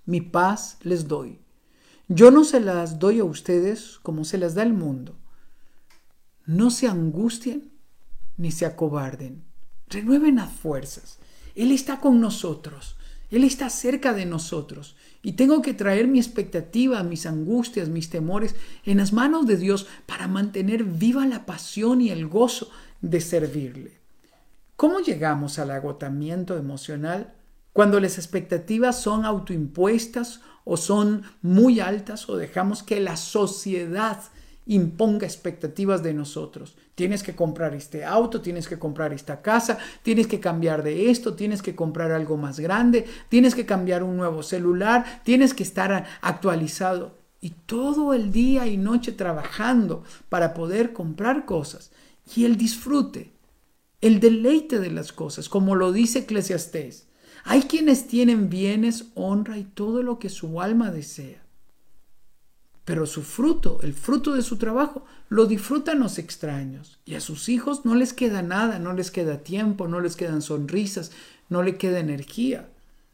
mi paz les doy. Yo no se las doy a ustedes como se las da el mundo. No se angustien ni se acobarden. Renueven las fuerzas. Él está con nosotros. Él está cerca de nosotros. Y tengo que traer mi expectativa, mis angustias, mis temores en las manos de Dios para mantener viva la pasión y el gozo de servirle. ¿Cómo llegamos al agotamiento emocional? Cuando las expectativas son autoimpuestas o son muy altas o dejamos que la sociedad imponga expectativas de nosotros. Tienes que comprar este auto, tienes que comprar esta casa, tienes que cambiar de esto, tienes que comprar algo más grande, tienes que cambiar un nuevo celular, tienes que estar actualizado. Y todo el día y noche trabajando para poder comprar cosas. Y el disfrute, el deleite de las cosas, como lo dice Eclesiastés. Hay quienes tienen bienes, honra y todo lo que su alma desea. Pero su fruto, el fruto de su trabajo, lo disfrutan los extraños. Y a sus hijos no les queda nada, no les queda tiempo, no les quedan sonrisas, no les queda energía.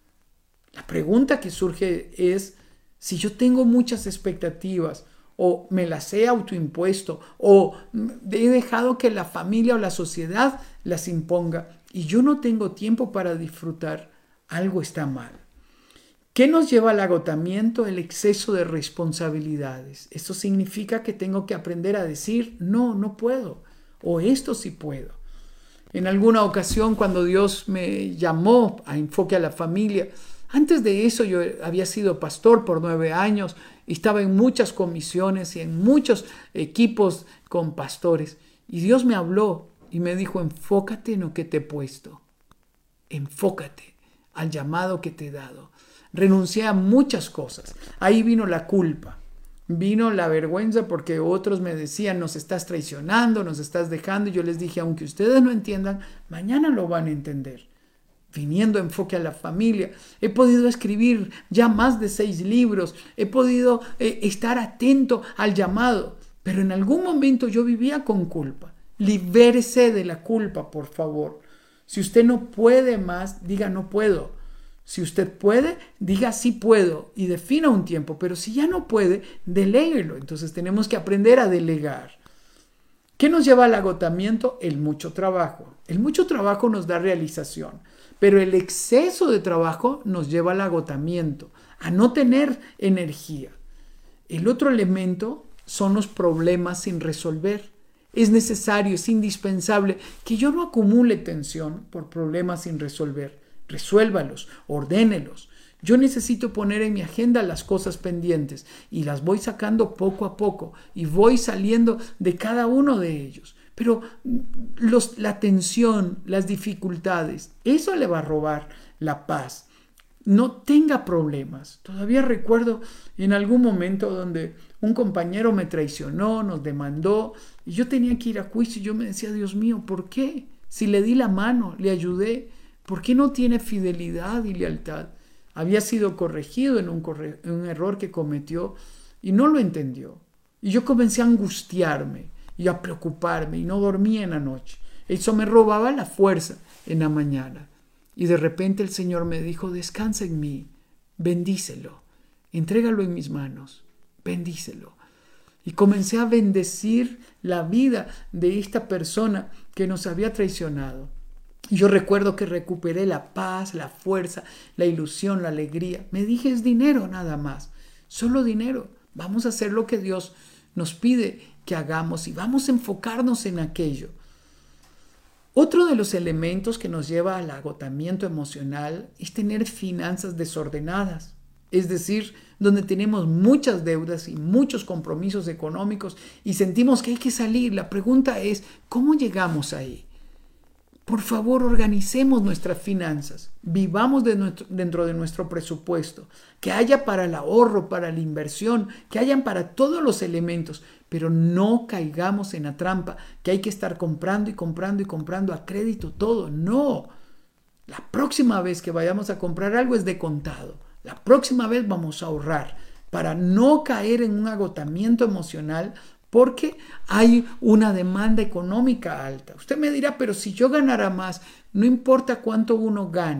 La pregunta que surge es, si yo tengo muchas expectativas, o me las he autoimpuesto, o he dejado que la familia o la sociedad las imponga, y yo no tengo tiempo para disfrutar, algo está mal. ¿Qué nos lleva al agotamiento? El exceso de responsabilidades. Eso significa que tengo que aprender a decir, no, no puedo, o esto sí puedo. En alguna ocasión, cuando Dios me llamó a Enfoque a la Familia, antes de eso yo había sido pastor por 9 años, estaba en muchas comisiones y en muchos equipos con pastores. Y Dios me habló y me dijo, enfócate en lo que te he puesto. Enfócate al llamado que te he dado. Renuncié a muchas cosas. Ahí vino la culpa, vino la vergüenza porque otros me decían, nos estás traicionando, nos estás dejando. Y yo les dije, aunque ustedes no entiendan, mañana lo van a entender. Viniendo a Enfoque a la Familia, he podido escribir ya más de 6 libros, he podido estar atento al llamado, pero en algún momento yo vivía con culpa. Libérese de la culpa, por favor. Si usted no puede más, diga no puedo. Si usted puede, diga sí puedo y defina un tiempo, pero si ya no puede, deléguelo. Entonces tenemos que aprender a delegar. ¿Qué nos lleva al agotamiento? El mucho trabajo. El mucho trabajo nos da realización, pero el exceso de trabajo nos lleva al agotamiento, a no tener energía. El otro elemento son los problemas sin resolver. Es necesario, es indispensable que yo no acumule tensión por problemas sin resolver. Resuélvalos, ordénelos. Yo necesito poner en mi agenda las cosas pendientes y las voy sacando poco a poco y voy saliendo de cada uno de ellos. Pero la tensión, las dificultades, eso le va a robar la paz. No tenga problemas. Todavía recuerdo en algún momento donde un compañero me traicionó, nos demandó y yo tenía que ir a juicio y yo me decía, Dios mío, ¿por qué? Si le di la mano, le ayudé, ¿por qué no tiene fidelidad y lealtad? Había sido corregido en un error que cometió y no lo entendió. Y yo comencé a angustiarme y a preocuparme y no dormía en la noche. Eso me robaba la fuerza en la mañana. Y de repente el Señor me dijo, descansa en mí, bendícelo, entrégalo en mis manos, bendícelo. Y comencé a bendecir la vida de esta persona que nos había traicionado. Y yo recuerdo que recuperé la paz, la fuerza, la ilusión, la alegría. Me dije, es dinero nada más, solo dinero. Vamos a hacer lo que Dios nos pide que hagamos y vamos a enfocarnos en aquello. Otro de los elementos que nos lleva al agotamiento emocional es tener finanzas desordenadas, es decir, donde tenemos muchas deudas y muchos compromisos económicos y sentimos que hay que salir. La pregunta es, ¿cómo llegamos ahí? Por favor, organicemos nuestras finanzas, vivamos dentro de nuestro presupuesto, que haya para el ahorro, para la inversión, que hayan para todos los elementos, pero no caigamos en la trampa que hay que estar comprando y comprando y comprando a crédito todo. No, la próxima vez que vayamos a comprar algo es de contado, la próxima vez vamos a ahorrar para no caer en un agotamiento emocional porque hay una demanda económica alta. Usted me dirá, pero si yo ganara más, no importa cuánto uno gane.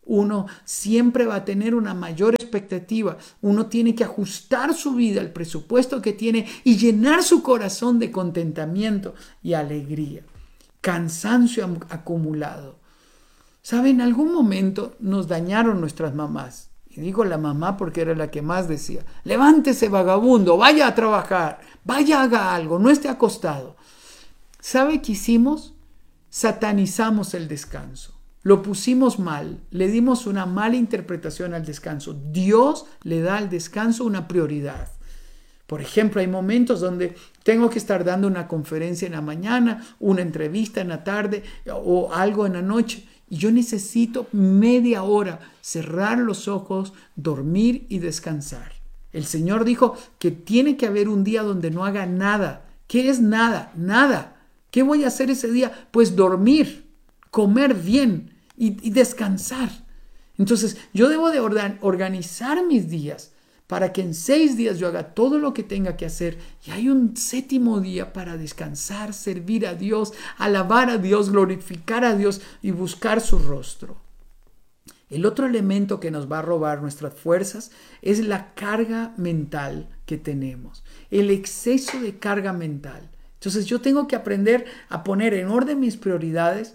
Uno siempre va a tener una mayor expectativa. Uno tiene que ajustar su vida al presupuesto que tiene y llenar su corazón de contentamiento y alegría. Cansancio acumulado. ¿Sabe? En algún momento nos dañaron nuestras mamás. Y digo la mamá porque era la que más decía: levántese, vagabundo, vaya a trabajar, vaya, haga algo, no esté acostado. ¿Sabe qué hicimos? Satanizamos el descanso. Lo pusimos mal, le dimos una mala interpretación al descanso. Dios le da al descanso una prioridad. Por ejemplo, hay momentos donde tengo que estar dando una conferencia en la mañana, una entrevista en la tarde o algo en la noche. Y yo necesito media hora cerrar los ojos, dormir y descansar. El Señor dijo que tiene que haber un día donde no haga nada. ¿Qué es nada? Nada. ¿Qué voy a hacer ese día? Pues dormir, comer bien y descansar. Entonces yo debo de organizar mis días para que en 6 días yo haga todo lo que tenga que hacer y hay un 7º día para descansar, servir a Dios, alabar a Dios, glorificar a Dios y buscar su rostro. El otro elemento que nos va a robar nuestras fuerzas es la carga mental que tenemos, el exceso de carga mental. Entonces yo tengo que aprender a poner en orden mis prioridades,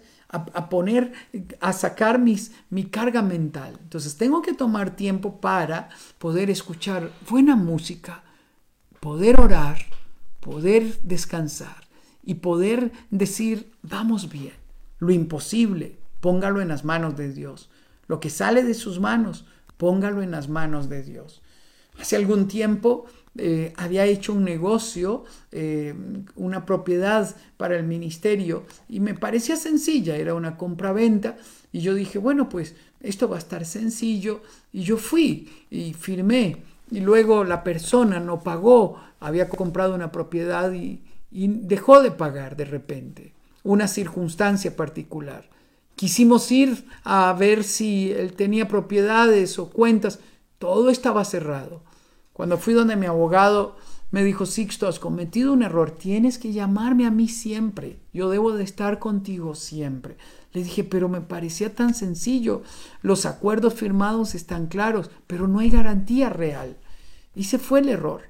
a sacar mi carga mental. Entonces tengo que tomar tiempo para poder escuchar buena música, poder orar, poder descansar y poder decir: vamos bien. Lo imposible, póngalo en las manos de Dios. Lo que sale de sus manos, póngalo en las manos de Dios. Hace algún tiempo había hecho un negocio, una propiedad para el ministerio y me parecía sencilla, era una compra-venta y yo dije: bueno, pues esto va a estar sencillo, y yo fui y firmé y luego la persona no pagó, había comprado una propiedad y dejó de pagar de repente, una circunstancia particular. Quisimos ir a ver si él tenía propiedades o cuentas, todo estaba cerrado. Cuando fui donde mi abogado, me dijo: Sixto, has cometido un error, tienes que llamarme a mí siempre, yo debo de estar contigo siempre. Le dije: pero me parecía tan sencillo, los acuerdos firmados están claros, pero no hay garantía real. Y ese fue el error.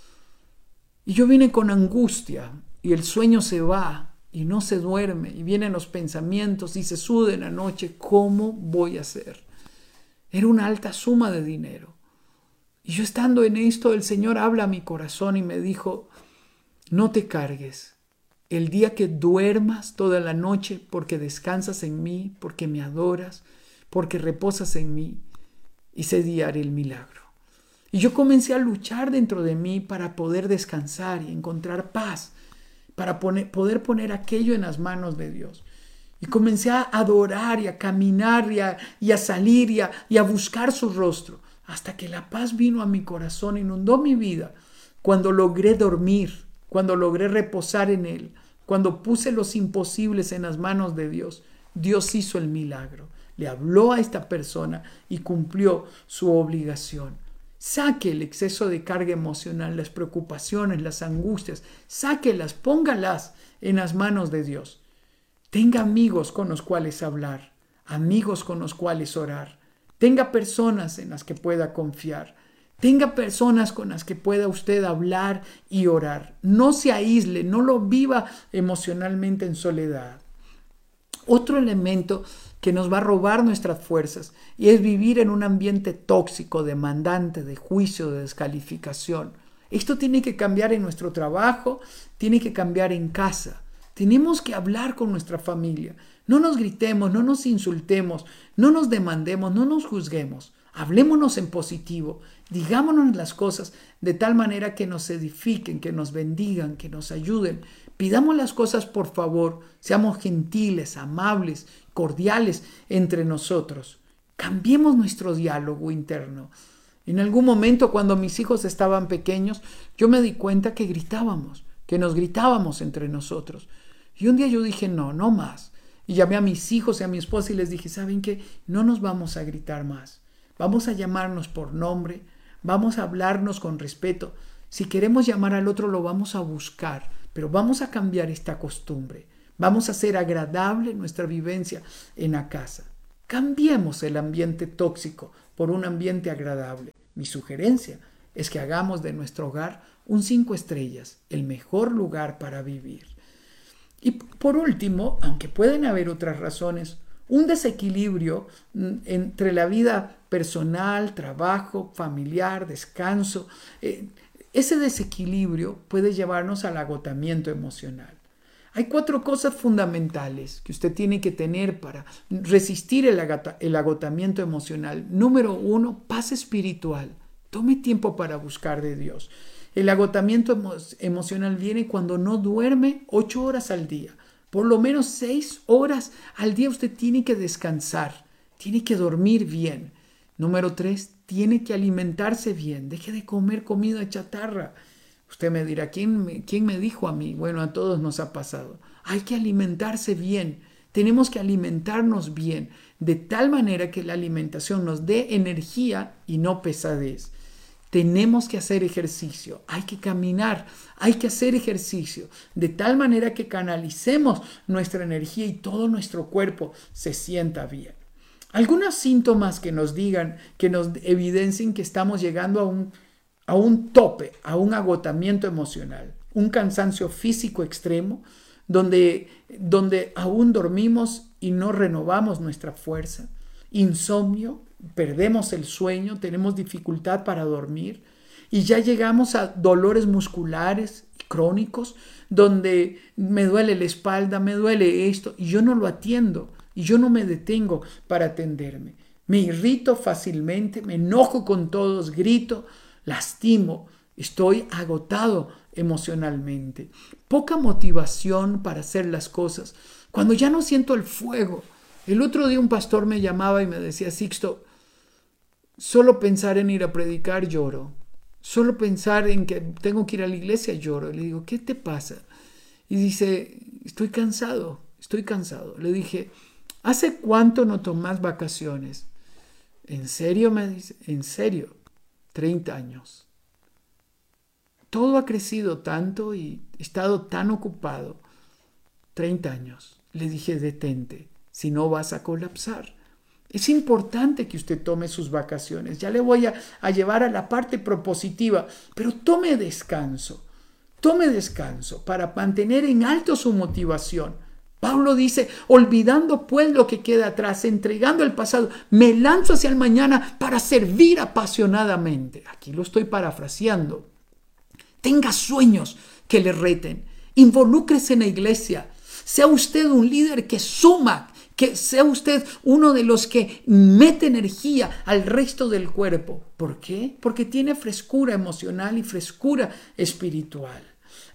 Y yo vine con angustia y el sueño se va y no se duerme y vienen los pensamientos y se suda en la noche. ¿Cómo voy a hacer? Era una alta suma de dinero. Y yo estando en esto, el Señor habla a mi corazón y me dijo: no te cargues. El día que duermas toda la noche porque descansas en mí, porque me adoras, porque reposas en mí, ese día haré el milagro. Y yo comencé a luchar dentro de mí para poder descansar y encontrar paz, para poder poner aquello en las manos de Dios. Y comencé a adorar y a caminar y a salir y a buscar su rostro, hasta que la paz vino a mi corazón, inundó mi vida, cuando logré dormir, cuando logré reposar en Él, cuando puse los imposibles en las manos de Dios. Dios hizo el milagro, le habló a esta persona y cumplió su obligación. Saque el exceso de carga emocional, las preocupaciones, las angustias, sáquelas, póngalas en las manos de Dios. Tenga amigos con los cuales hablar, amigos con los cuales orar. Tenga personas en las que pueda confiar. Tenga personas con las que pueda usted hablar y orar. No se aísle, no lo viva emocionalmente en soledad. Otro elemento que nos va a robar nuestras fuerzas y es vivir en un ambiente tóxico, demandante, de juicio, de descalificación. Esto tiene que cambiar en nuestro trabajo, tiene que cambiar en casa. Tenemos que hablar con nuestra familia. No nos gritemos, no nos insultemos, no nos demandemos, no nos juzguemos. Hablémonos en positivo, digámonos las cosas de tal manera que nos edifiquen, que nos bendigan, que nos ayuden. Pidamos las cosas por favor, seamos gentiles, amables, cordiales entre nosotros. Cambiemos nuestro diálogo interno. En algún momento, cuando mis hijos estaban pequeños, yo me di cuenta que gritábamos, que nos gritábamos entre nosotros. Y un día yo dije: no más. Y llamé a mis hijos y a mi esposa y les dije: ¿saben qué? No nos vamos a gritar más. Vamos a llamarnos por nombre, vamos a hablarnos con respeto. Si queremos llamar al otro, lo vamos a buscar, pero vamos a cambiar esta costumbre. Vamos a hacer agradable nuestra vivencia en la casa. Cambiemos el ambiente tóxico por un ambiente agradable. Mi sugerencia es que hagamos de nuestro hogar un 5 estrellas, el mejor lugar para vivir. Y por último, aunque pueden haber otras razones, un desequilibrio entre la vida personal, trabajo, familiar, descanso, ese desequilibrio puede llevarnos al agotamiento emocional. Hay 4 cosas fundamentales que usted tiene que tener para resistir el agotamiento emocional. Número 1, paz espiritual. Tome tiempo para buscar de Dios. El agotamiento emocional viene cuando no duerme 8 horas al día. Por lo menos 6 horas al día usted tiene que descansar, tiene que dormir bien. Número 3, tiene que alimentarse bien. Deje de comer comida chatarra. Usted me dirá, ¿quién me dijo a mí? Bueno, a todos nos ha pasado. Hay que alimentarse bien. Tenemos que alimentarnos bien, de tal manera que la alimentación nos dé energía y no pesadez. Tenemos que hacer ejercicio, hay que caminar, hay que hacer ejercicio, de tal manera que canalicemos nuestra energía y todo nuestro cuerpo se sienta bien. Algunos síntomas que nos digan, que nos evidencien que estamos llegando a un tope, a un agotamiento emocional, un cansancio físico extremo, donde aún dormimos y no renovamos nuestra fuerza, insomnio, perdemos el sueño, tenemos dificultad para dormir y ya llegamos a dolores musculares crónicos, donde me duele la espalda, me duele esto y yo no lo atiendo y yo no me detengo para atenderme. Me irrito fácilmente, me enojo con todos, grito, lastimo, estoy agotado emocionalmente. Poca motivación para hacer las cosas. Cuando ya no siento el fuego. El otro día un pastor me llamaba y me decía, Sixto, solo pensar en ir a predicar lloro. Solo pensar en que tengo que ir a la iglesia lloro. Y le digo, ¿qué te pasa? Y dice, estoy cansado. Le dije, ¿hace cuánto no tomas vacaciones? ¿En serio? Me dice, en serio, 30 años. Todo ha crecido tanto y he estado tan ocupado. 30 años. Le dije, detente, si no vas a colapsar. Es importante que usted tome sus vacaciones. Ya le voy a llevar a la parte propositiva, pero tome descanso para mantener en alto su motivación. Pablo dice, olvidando pues lo que queda atrás, entregando el pasado, me lanzo hacia el mañana para servir apasionadamente. Aquí lo estoy parafraseando. Tenga sueños que le reten. Involúcrese en la iglesia. Sea usted un líder que suma, que sea usted uno de los que mete energía al resto del cuerpo. ¿Por qué? Porque tiene frescura emocional y frescura espiritual.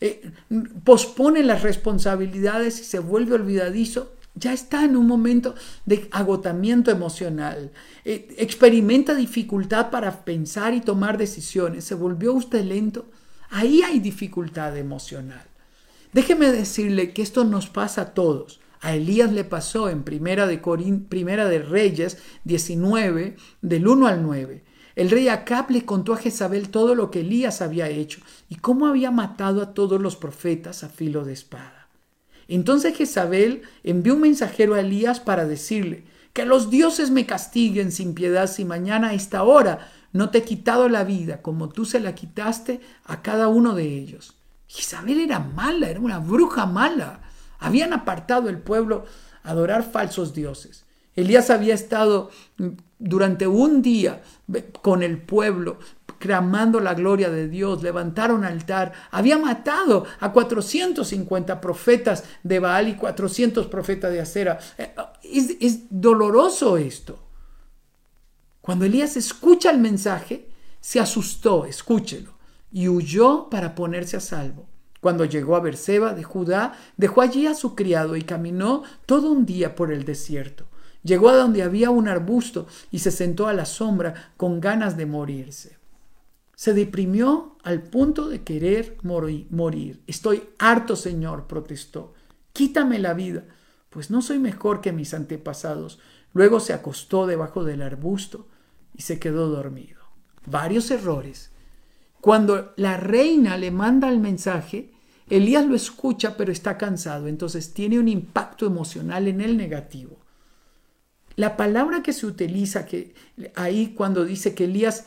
Pospone las responsabilidades y se vuelve olvidadizo. Ya está en un momento de agotamiento emocional. Experimenta dificultad para pensar y tomar decisiones. ¿Se volvió usted lento? Ahí hay dificultad emocional. Déjeme decirle que esto nos pasa a todos. A Elías le pasó en Primera de Reyes 19, del 1 al 9. El rey Acab le contó a Jezabel todo lo que Elías había hecho y cómo había matado a todos los profetas a filo de espada. Entonces Jezabel envió un mensajero a Elías para decirle, que los dioses me castiguen sin piedad si mañana a esta hora no te he quitado la vida como tú se la quitaste a cada uno de ellos. Jezabel era mala, era una bruja mala. Habían apartado el pueblo a adorar falsos dioses. Elías había estado durante un día con el pueblo clamando la gloria de Dios, levantaron altar, había matado a 450 profetas de Baal y 400 profetas de Acera. Es doloroso esto. Cuando Elías escucha el mensaje, se asustó, escúchelo, y huyó para ponerse a salvo. Cuando llegó a Berseba de Judá, dejó allí a su criado y caminó todo un día por el desierto. Llegó a donde había un arbusto y se sentó a la sombra con ganas de morirse. Se deprimió al punto de querer morir. Estoy harto, Señor, protestó. Quítame la vida, pues no soy mejor que mis antepasados. Luego se acostó debajo del arbusto y se quedó dormido. Varios errores. Cuando la reina le manda el mensaje, Elías lo escucha, pero está cansado. Entonces tiene un impacto emocional en el negativo. La palabra que se utiliza que ahí cuando dice que Elías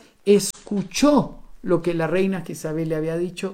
escuchó lo que la reina Jezabel le había dicho,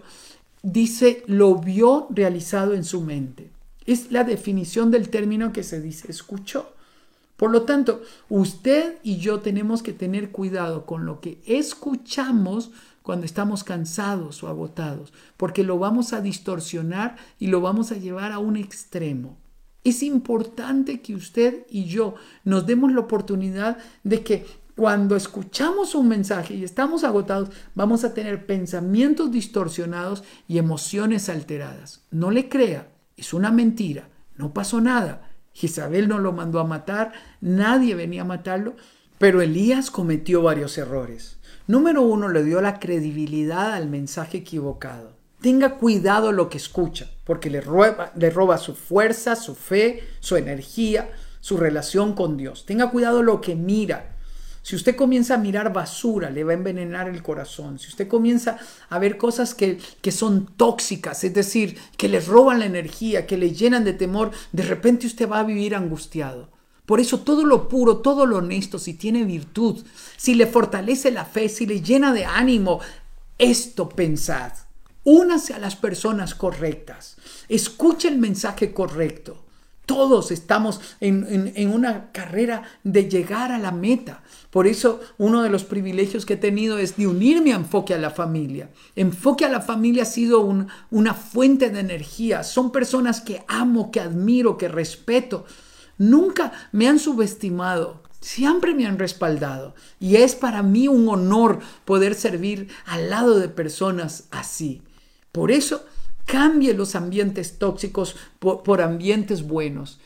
dice lo vio realizado en su mente. Es la definición del término que se dice escuchó. Por lo tanto, usted y yo tenemos que tener cuidado con lo que escuchamos cuando estamos cansados o agotados, porque lo vamos a distorsionar y lo vamos a llevar a un extremo. Es importante que usted y yo nos demos la oportunidad de que cuando escuchamos un mensaje y estamos agotados, vamos a tener pensamientos distorsionados y emociones alteradas. No le crea, es una mentira, no pasó nada. Jezabel no lo mandó a matar, nadie venía a matarlo, pero Elías cometió varios errores. Número 1, le dio la credibilidad al mensaje equivocado. Tenga cuidado lo que escucha, porque le roba su fuerza, su fe, su energía, su relación con Dios. Tenga cuidado lo que mira. Si usted comienza a mirar basura, le va a envenenar el corazón. Si usted comienza a ver cosas que son tóxicas, es decir, que le roban la energía, que le llenan de temor, de repente usted va a vivir angustiado. Por eso todo lo puro, todo lo honesto, si tiene virtud, si le fortalece la fe, si le llena de ánimo, esto pensad. Únase a las personas correctas. Escuche el mensaje correcto. Todos estamos en una carrera de llegar a la meta. Por eso uno de los privilegios que he tenido es de unirme a Enfoque a la Familia. Enfoque a la Familia ha sido una fuente de energía. Son personas que amo, que admiro, que respeto. Nunca me han subestimado. Siempre me han respaldado. Y es para mí un honor poder servir al lado de personas así. Por eso, cambie los ambientes tóxicos por ambientes buenos.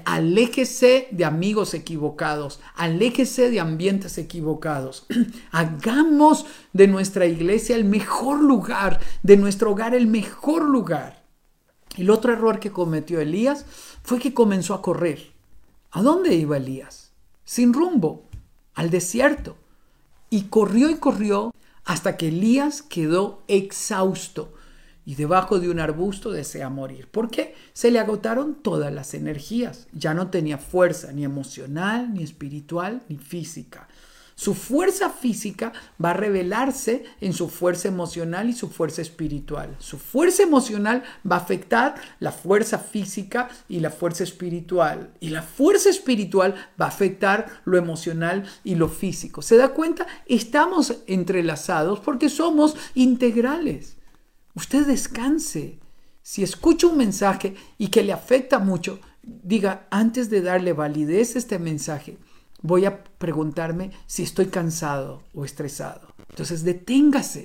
Aléjese de amigos equivocados. Aléjese de ambientes equivocados. Hagamos de nuestra iglesia el mejor lugar, de nuestro hogar el mejor lugar. El otro error que cometió Elías fue que comenzó a correr. ¿A dónde iba Elías? Sin rumbo, al desierto. Y corrió hasta que Elías quedó exhausto. Y debajo de un arbusto desea morir. ¿Por qué? Se le agotaron todas las energías. Ya no tenía fuerza ni emocional, ni espiritual, ni física. Su fuerza física va a revelarse en su fuerza emocional y su fuerza espiritual. Su fuerza emocional va a afectar la fuerza física y la fuerza espiritual. Y la fuerza espiritual va a afectar lo emocional y lo físico. ¿Se da cuenta? Estamos entrelazados porque somos integrales. Usted descanse. Si escucha un mensaje y que le afecta mucho, diga, antes de darle validez a este mensaje, voy a preguntarme si estoy cansado o estresado. Entonces, deténgase.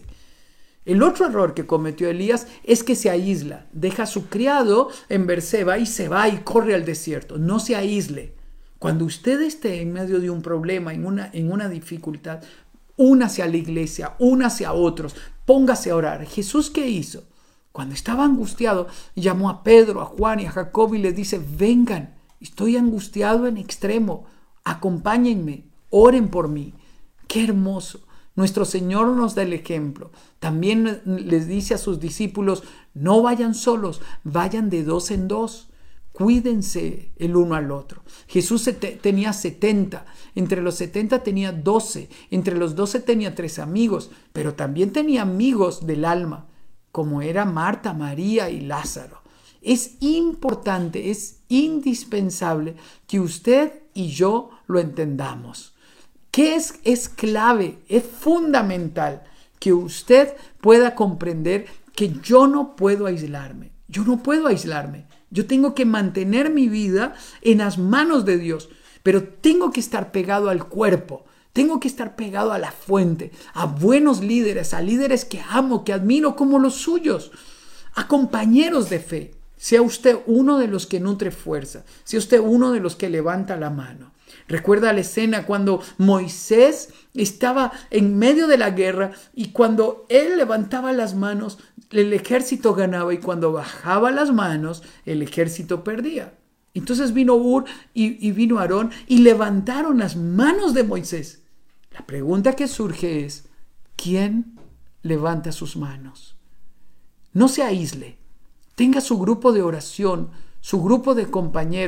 El otro error que cometió Elías es que se aísla. Deja a su criado en Berseba y se va y corre al desierto. No se aísle. Cuando usted esté en medio de un problema, en una dificultad, únase a la iglesia, únase a otros, póngase a orar. Jesús, ¿qué hizo? Cuando estaba angustiado, llamó a Pedro, a Juan y a Jacob y les dice, vengan, estoy angustiado en extremo, acompáñenme, oren por mí. ¡Qué hermoso! Nuestro Señor nos da el ejemplo. También les dice a sus discípulos, no vayan solos, vayan de 2 en 2. Cuídense el uno al otro. Jesús tenía 70. Entre los 70 tenía 12. Entre los 12 tenía 3 amigos. Pero también tenía amigos del alma, como era Marta, María y Lázaro. Es importante, es indispensable que usted y yo lo entendamos. ¿Qué es clave? Es fundamental que usted pueda comprender que yo no puedo aislarme. Yo no puedo aislarme. Yo tengo que mantener mi vida en las manos de Dios, pero tengo que estar pegado al cuerpo, tengo que estar pegado a la fuente, a buenos líderes, a líderes que amo, que admiro como los suyos, a compañeros de fe. Sea usted uno de los que nutre fuerza, sea usted uno de los que levanta la mano. Recuerda la escena cuando Moisés estaba en medio de la guerra y cuando él levantaba las manos, el ejército ganaba y cuando bajaba las manos, el ejército perdía. Entonces vino Hur y vino Aarón y levantaron las manos de Moisés. La pregunta que surge es, ¿quién levanta sus manos? No se aísle. Tenga su grupo de oración, su grupo de compañeros.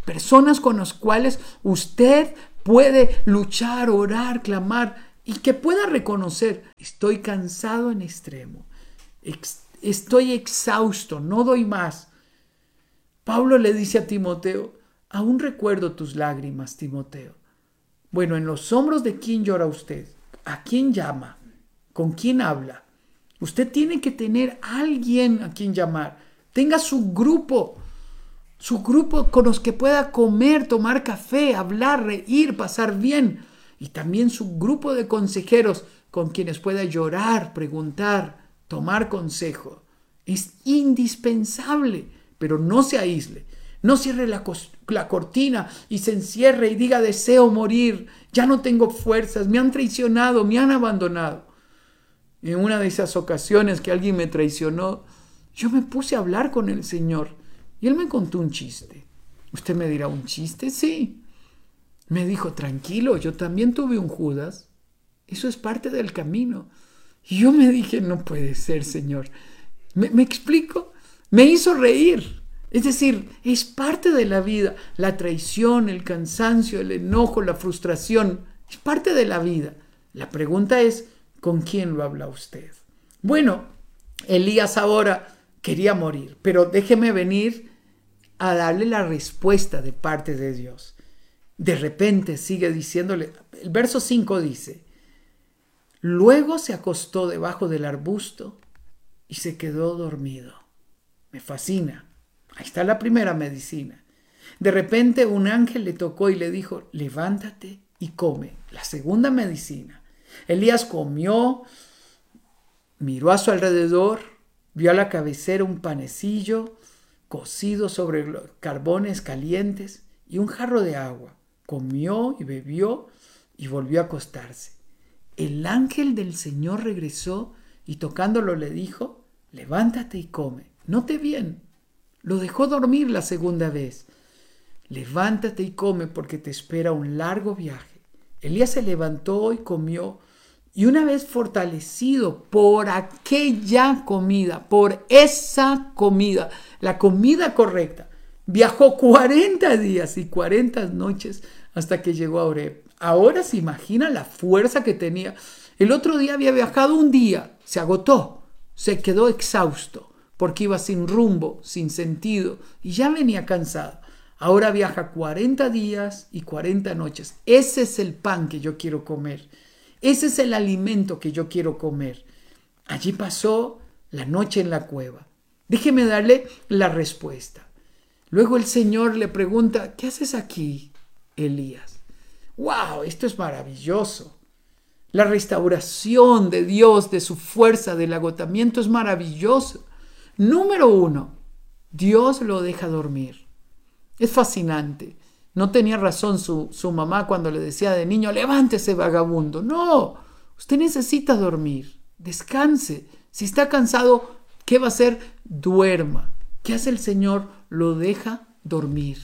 Personas con las cuales usted puede luchar, orar, clamar y que pueda reconocer: estoy cansado en extremo, estoy exhausto, no doy más. Pablo le dice a Timoteo: aún recuerdo tus lágrimas, Timoteo. Bueno, ¿en los hombros de quién llora usted? ¿A quién llama? ¿Con quién habla? Usted tiene que tener a alguien a quien llamar. Tenga su grupo con los que pueda comer, tomar café, hablar, reír, pasar bien. Y también su grupo de consejeros con quienes pueda llorar, preguntar, tomar consejo. Es indispensable, pero no se aísle. No cierre la cortina y se encierre y diga: deseo morir, ya no tengo fuerzas, me han traicionado, me han abandonado. En una de esas ocasiones que alguien me traicionó, yo me puse a hablar con el Señor y Él me contó un chiste. Usted me dirá: ¿un chiste? Sí. Me dijo: tranquilo, yo también tuve un Judas. Eso es parte del camino. Y yo me dije: no puede ser, Señor. ¿Me explico? Me hizo reír. Es decir, es parte de la vida. La traición, el cansancio, el enojo, la frustración, es parte de la vida. La pregunta es: ¿con quién lo habla usted? Bueno, Elías ahora quería morir, pero déjeme venir a darle la respuesta de parte de Dios. De repente sigue diciéndole, el verso 5 dice: luego se acostó debajo del arbusto y se quedó dormido. Me fascina. Ahí está la primera medicina. De repente un ángel le tocó y le dijo: levántate y come. La segunda medicina. Elías comió, miró a su alrededor, vio a la cabecera un panecillo cocido sobre los carbones calientes y un jarro de agua. Comió y bebió y volvió a acostarse. El ángel del Señor regresó y tocándolo le dijo: levántate y come. Note bien, lo dejó dormir la segunda vez. Levántate y come porque te espera un largo viaje. Elías se levantó y comió, y una vez fortalecido por aquella comida, por esa comida, la comida correcta, viajó 40 días y 40 noches hasta que llegó a Horeb. Ahora se imagina la fuerza que tenía. El otro día había viajado un día, se agotó, se quedó exhausto porque iba sin rumbo, sin sentido y ya venía cansado. Ahora viaja 40 días y 40 noches. Ese es el pan que yo quiero comer. Ese es el alimento que yo quiero comer. Allí pasó la noche en la cueva. Déjeme darle la respuesta. Luego el Señor le pregunta: ¿qué haces aquí, Elías? ¡Wow! Esto es maravilloso. La restauración de Dios, de su fuerza, del agotamiento es maravilloso. Número 1, Dios lo deja dormir. Es fascinante. No tenía razón su mamá cuando le decía de niño: levántese, vagabundo. No, usted necesita dormir. Descanse. Si está cansado, ¿qué va a hacer? Duerma. ¿Qué hace el Señor? Lo deja dormir.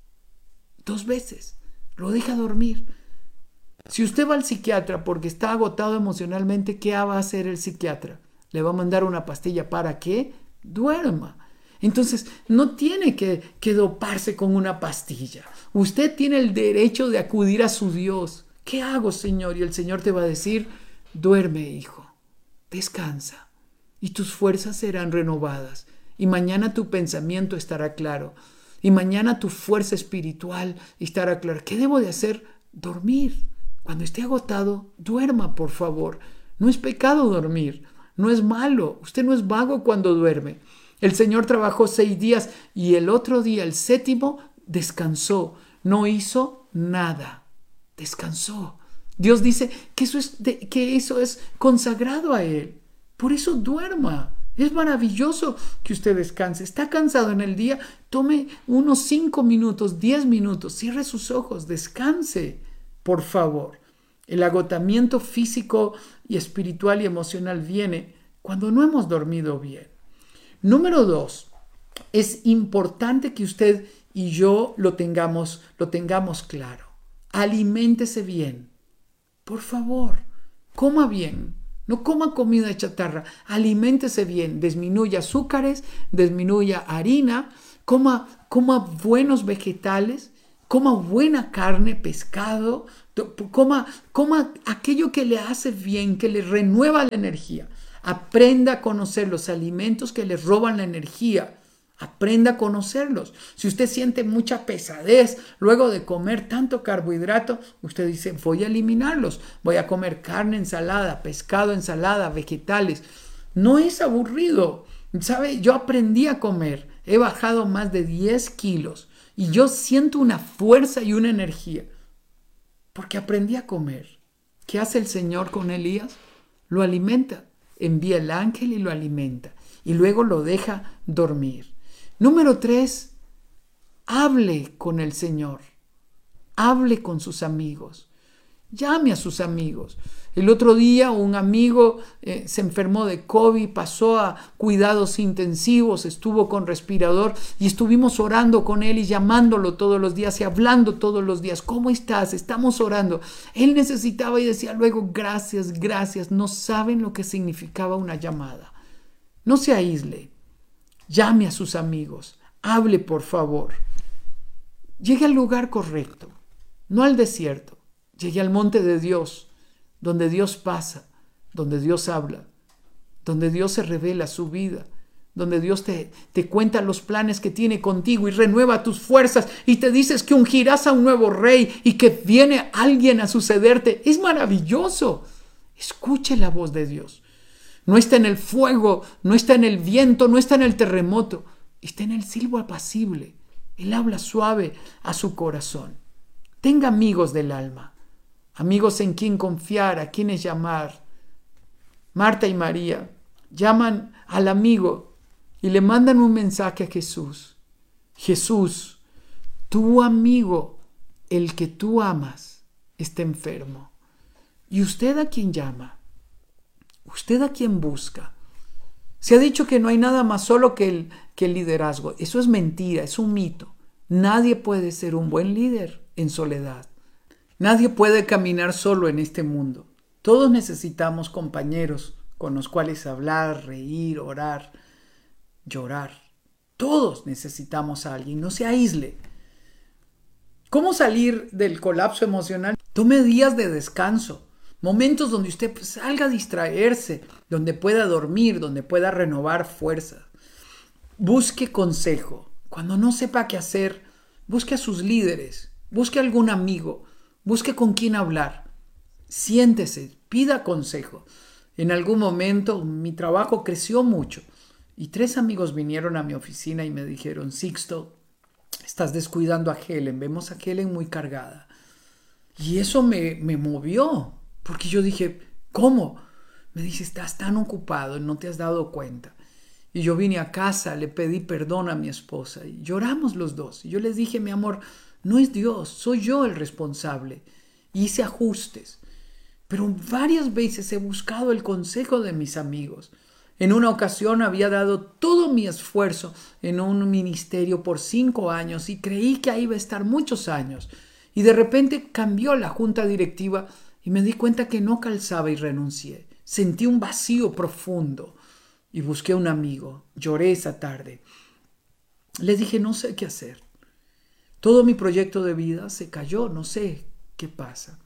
2 veces. Lo deja dormir. Si usted va al psiquiatra porque está agotado emocionalmente, ¿qué va a hacer el psiquiatra? Le va a mandar una pastilla. ¿Para qué? Duerma. Entonces, no tiene que doparse con una pastilla. Usted tiene el derecho de acudir a su Dios. ¿Qué hago, Señor? Y el Señor te va a decir: duerme, hijo, descansa, y tus fuerzas serán renovadas. Y mañana tu pensamiento estará claro. Y mañana tu fuerza espiritual estará clara. ¿Qué debo de hacer? Dormir. Cuando esté agotado, duerma, por favor. No es pecado dormir. No es malo. Usted no es vago cuando duerme. El Señor trabajó 6 días y el otro día, el 7º, descansó. No hizo nada. Descansó. Dios dice que eso es consagrado a Él. Por eso duerma. Es maravilloso que usted descanse. Está cansado en el día, tome unos 5 minutos, 10 minutos, cierre sus ojos, descanse, por favor. El agotamiento físico y espiritual y emocional viene cuando no hemos dormido bien. Número 2, es importante que usted y yo lo tengamos claro. Aliméntese bien. Por favor, coma bien. No coma comida chatarra. Aliméntese bien. Disminuya azúcares, disminuya harina. coma buenos vegetales, coma buena carne, pescado, coma aquello que le hace bien, que le renueva la energía. Aprenda a conocer los alimentos que le roban la energía. Aprenda a conocerlos. Si usted siente mucha pesadez luego de comer tanto carbohidrato, usted dice, voy a eliminarlos. Voy a comer carne, ensalada, pescado, ensalada, vegetales. No es aburrido. ¿Sabe? Yo aprendí a comer. He bajado más de 10 kilos y yo siento una fuerza y una energía porque aprendí a comer. ¿Qué hace el Señor con Elías? Lo alimenta. Envía el ángel y lo alimenta y luego lo deja dormir. Número 3, hable con el Señor. Hable con sus amigos. Llame a sus amigos. El otro día un amigo se enfermó de COVID, pasó a cuidados intensivos, estuvo con respirador y estuvimos orando con él y llamándolo todos los días y hablando todos los días. ¿Cómo estás? Estamos orando. Él necesitaba y decía luego, gracias, gracias. No saben lo que significaba una llamada. No se aísle. Llame a sus amigos. Hable, por favor. Llegue al lugar correcto, no al desierto. Llegue al monte de Dios, donde Dios pasa, donde Dios habla, donde Dios se revela su vida, donde Dios te cuenta los planes que tiene contigo y renueva tus fuerzas y te dices que ungirás a un nuevo rey y que viene alguien a sucederte. Es maravilloso. Escuche la voz de Dios. No está en el fuego, no está en el viento, no está en el terremoto. Está en el silbo apacible. Él habla suave a su corazón. Tenga amigos del alma. Amigos en quien confiar, a quienes llamar. Marta y María llaman al amigo y le mandan un mensaje a Jesús. Jesús, tu amigo, el que tú amas, está enfermo. ¿Y usted a quién llama? ¿Usted a quién busca? Se ha dicho que no hay nada más solo que el liderazgo. Eso es mentira, es un mito. Nadie puede ser un buen líder en soledad. Nadie puede caminar solo en este mundo. Todos necesitamos compañeros con los cuales hablar, reír, orar, llorar. Todos necesitamos a alguien. No se aísle. ¿Cómo salir del colapso emocional? Tome días de descanso. Momentos donde usted salga a distraerse, donde pueda dormir, donde pueda renovar fuerzas. Busque consejo. Cuando no sepa qué hacer, busque a sus líderes, busque a algún amigo, busque con quién hablar. Siéntese, pida consejo. En algún momento mi trabajo creció mucho y 3 amigos vinieron a mi oficina y me dijeron, Sixto, estás descuidando a Helen, vemos a Helen muy cargada. Y eso me movió. Porque yo dije, ¿cómo? Me dice, estás tan ocupado y no te has dado cuenta. Y yo vine a casa, le pedí perdón a mi esposa y lloramos los dos. Y yo les dije, mi amor, no es Dios, soy yo el responsable. Y hice ajustes. Pero varias veces he buscado el consejo de mis amigos. En una ocasión había dado todo mi esfuerzo en un ministerio por 5 años y creí que ahí iba a estar muchos años. Y de repente cambió la junta directiva y me di cuenta que no calzaba y renuncié. Sentí un vacío profundo y busqué a un amigo. Lloré esa tarde. Les dije, no sé qué hacer. Todo mi proyecto de vida se cayó, no sé qué pasa.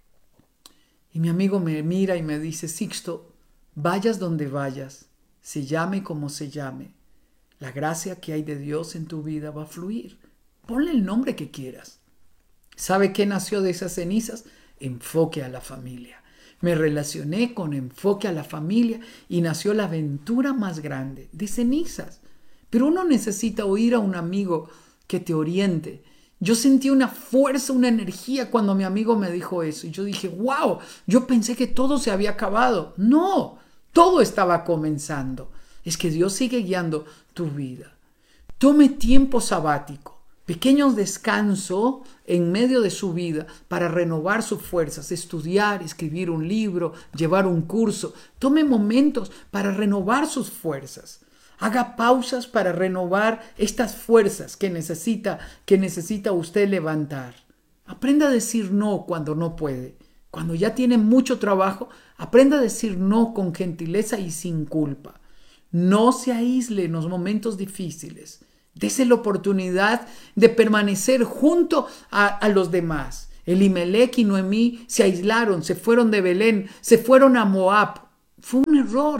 Y mi amigo me mira y me dice, Sixto, vayas donde vayas, se llame como se llame, la gracia que hay de Dios en tu vida va a fluir. Ponle el nombre que quieras. ¿Sabe qué nació de esas cenizas? Enfoque a la familia. Me relacioné con Enfoque a la Familia y nació la aventura más grande de cenizas. Pero uno necesita oír a un amigo que te oriente. Yo sentí una fuerza, una energía cuando mi amigo me dijo eso. Y yo dije, wow, yo pensé que todo se había acabado. No, todo estaba comenzando. Es que Dios sigue guiando tu vida. Tome tiempo sabático. Pequeños descansos en medio de su vida para renovar sus fuerzas, estudiar, escribir un libro, llevar un curso. Tome momentos para renovar sus fuerzas. Haga pausas para renovar estas fuerzas que necesita usted levantar. Aprenda a decir no cuando no puede. Cuando ya tiene mucho trabajo, aprenda a decir no con gentileza y sin culpa. No se aísle en los momentos difíciles. Dese la oportunidad de permanecer junto a los demás. Elimelec y Noemí se aislaron, se fueron de Belén, se fueron a Moab. Fue un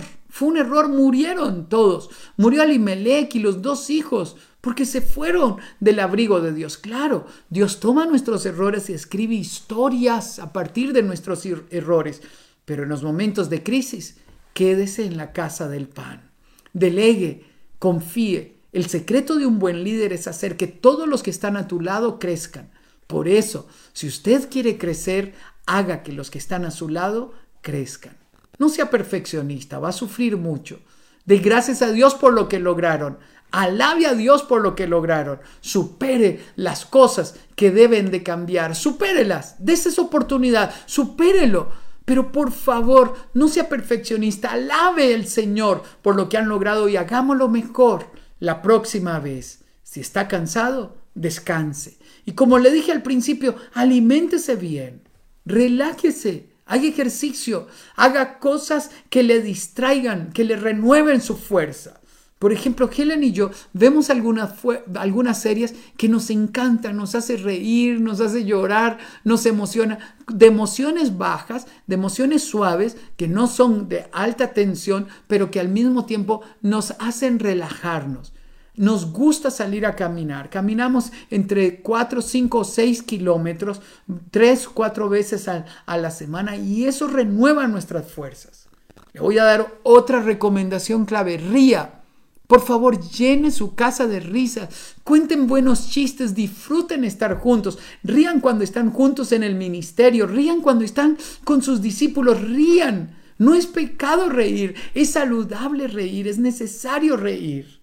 error, murieron todos. Murió Elimelec y los 2 hijos, porque se fueron del abrigo de Dios. Claro, Dios toma nuestros errores y escribe historias a partir de nuestros errores. Pero en los momentos de crisis, quédese en la casa del pan. Delegue, confíe. El secreto de un buen líder es hacer que todos los que están a tu lado crezcan. Por eso, si usted quiere crecer, haga que los que están a su lado crezcan. No sea perfeccionista, va a sufrir mucho. Dé gracias a Dios por lo que lograron. Alabe a Dios por lo que lograron. Supere las cosas que deben de cambiar. Supérelas. Dese esa oportunidad. Supérelo. Pero por favor, no sea perfeccionista. Alabe al Señor por lo que han logrado y hagámoslo mejor la próxima vez. Si está cansado, descanse. Y como le dije al principio, aliméntese bien. Relájese. Haga ejercicio. Haga cosas que le distraigan, que le renueven su fuerza. Por ejemplo, Helen y yo vemos algunas series que nos encantan, nos hace reír, nos hace llorar, nos emociona, de emociones bajas, de emociones suaves, que no son de alta tensión, pero que al mismo tiempo nos hacen relajarnos. Nos gusta salir a caminar. Caminamos entre 4, 5 o 6 kilómetros, 3, 4 veces a la semana, y eso renueva nuestras fuerzas. Le voy a dar otra recomendación clave. Ría. Por favor, llene su casa de risas, cuenten buenos chistes, disfruten estar juntos, rían cuando están juntos en el ministerio, rían cuando están con sus discípulos, rían. No es pecado reír, es saludable reír, es necesario reír.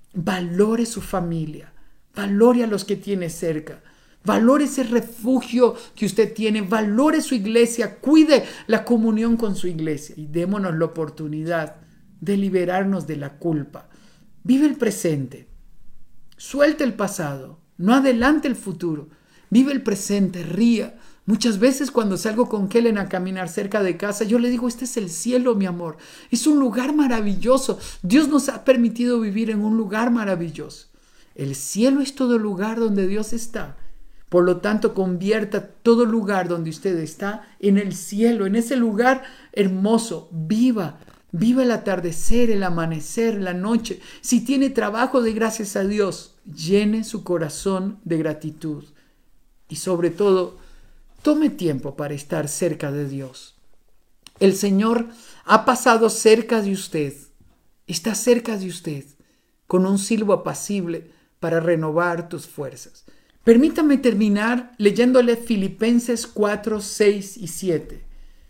Valore su familia, valore a los que tiene cerca, valore ese refugio que usted tiene, valore su iglesia, cuide la comunión con su iglesia y démonos la oportunidad de liberarnos de la culpa. Vive el presente, suelte el pasado, no adelante el futuro. Vive el presente, ría. Muchas veces cuando salgo con Helen a caminar cerca de casa, yo le digo, este es el cielo, mi amor. Es un lugar maravilloso. Dios nos ha permitido vivir en un lugar maravilloso. El cielo es todo lugar donde Dios está. Por lo tanto, convierta todo lugar donde usted está en el cielo, en ese lugar hermoso. Viva el atardecer, el amanecer, la noche. Si tiene trabajo, de gracias a Dios. Llene su corazón de gratitud. Y sobre todo, tome tiempo para estar cerca de Dios. El Señor ha pasado cerca de usted. Está cerca de usted con un silbo apacible para renovar tus fuerzas. Permítame terminar leyéndole Filipenses 4, 6 y 7.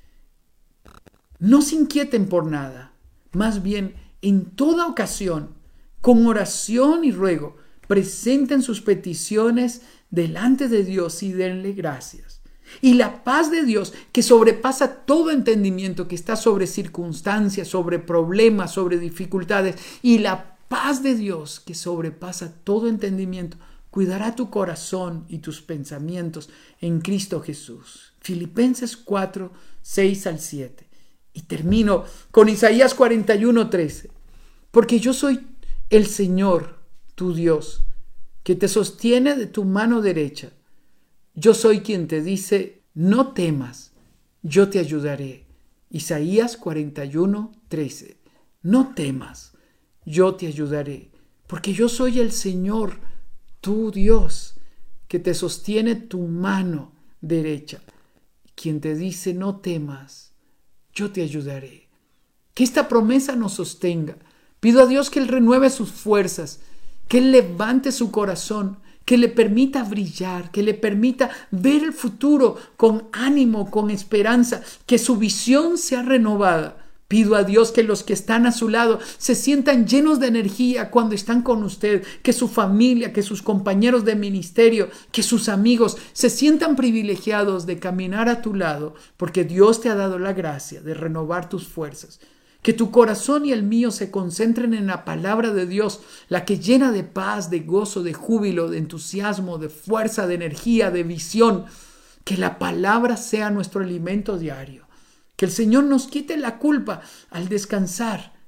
No se inquieten por nada, más bien en toda ocasión, con oración y ruego, presenten sus peticiones delante de Dios y denle gracias. Y la paz de Dios, que sobrepasa todo entendimiento, que está sobre circunstancias, sobre problemas, sobre dificultades, y la paz de Dios, que sobrepasa todo entendimiento, cuidará tu corazón y tus pensamientos en Cristo Jesús. Filipenses 4, 6 al 7. Y termino con Isaías 41, 13. Porque yo soy el Señor, tu Dios, que te sostiene de tu mano derecha. Yo soy quien te dice, no temas, yo te ayudaré. Isaías 41, 13. No temas, yo te ayudaré. Porque yo soy el Señor, tu Dios, que te sostiene tu mano derecha. Quien te dice, no temas, yo te ayudaré. Que esta promesa nos sostenga. Pido a Dios que Él renueve sus fuerzas, que Él levante su corazón, que le permita brillar, que le permita ver el futuro con ánimo, con esperanza, que su visión sea renovada. Pido a Dios que los que están a su lado se sientan llenos de energía cuando están con usted, que su familia, que sus compañeros de ministerio, que sus amigos se sientan privilegiados de caminar a tu lado, porque Dios te ha dado la gracia de renovar tus fuerzas. Que tu corazón y el mío se concentren en la palabra de Dios, la que llena de paz, de gozo, de júbilo, de entusiasmo, de fuerza, de energía, de visión. Que la palabra sea nuestro alimento diario. Que el Señor nos quite la culpa al descansar